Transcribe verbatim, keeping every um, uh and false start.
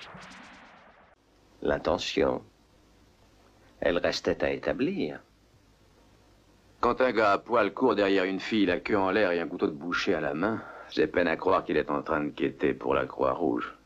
L'intention, elle restait à établir. Quand un gars à poil court derrière une fille, la queue en l'air et un couteau de boucher à la main, j'ai peine à croire qu'il est en train de quêter pour la Croix-Rouge.